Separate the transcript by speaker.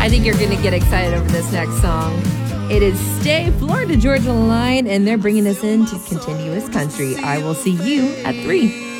Speaker 1: I think you're going to get excited over this next song. It is Stay Florida Georgia Line, and they're bringing us into continuous country. I will see you at 3.